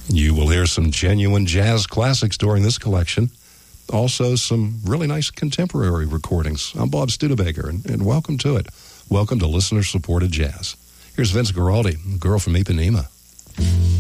You will hear some genuine jazz classics during this collection. Also, some really nice contemporary recordings. I'm Bob Studebaker, and welcome to it. Welcome to listener-supported jazz. Here's Vince Guaraldi, Girl from Ipanema.